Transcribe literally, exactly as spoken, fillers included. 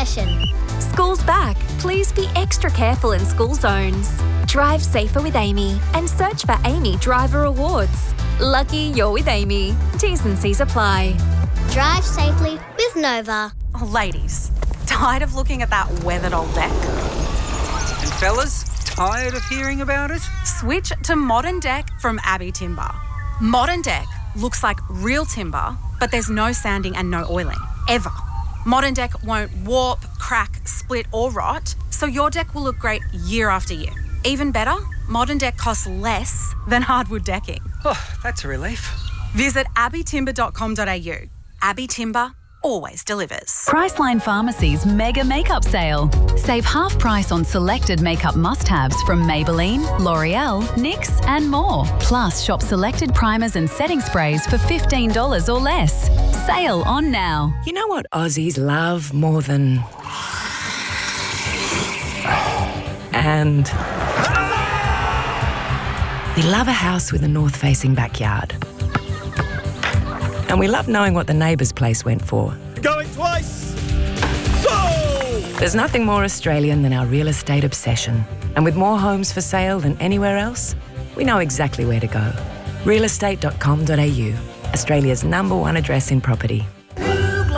session. School's back. Please be extra careful in school zones. Drive safer with Amy and search for Amy Driver Awards. Lucky you're with Amy. T's and C's apply. Drive safely with Nova. Oh, ladies, tired of looking at that weathered old deck? And fellas, tired of hearing about it? Switch to Modern Deck from Abbey Timber. Modern Deck looks like real timber, but there's no sanding and no oiling, ever. Modern Deck won't warp, crack, split or rot, so your deck will look great year after year. Even better, Modern Deck costs less than hardwood decking. Oh, that's a relief. Visit abbey timber dot com dot a u. Abbey Timber always delivers. Priceline Pharmacy's mega makeup sale. Save half price on selected makeup must-haves from Maybelline, L'Oreal, N Y X and more. Plus, shop selected primers and setting sprays for fifteen dollars or less. Sale on now. You know what Aussies love more than... And... we love a house with a north-facing backyard. And we love knowing what the neighbour's place went for. Going twice! So! There's nothing more Australian than our real estate obsession. And with more homes for sale than anywhere else, we know exactly where to go. real estate dot com dot a u, Australia's number one address in property.